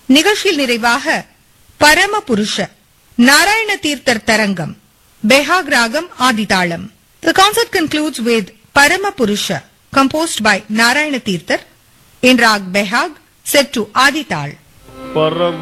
நிகழ்ச்சியில் நிறைவாக பரமபுருஷ Narayana Tirthar தரங்கம் Behag Ragam Aditalam. The concert concludes with Paramapurusha, composed by Narayana Tirthar, in Rag Behag, set to Adital.